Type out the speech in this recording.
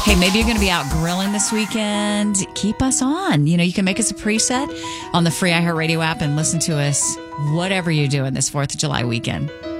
Hey, maybe you're going to be out grilling this weekend. Keep us on. You can make us a preset on the free iHeartRadio app and listen to us whatever you're doing this 4th of July weekend.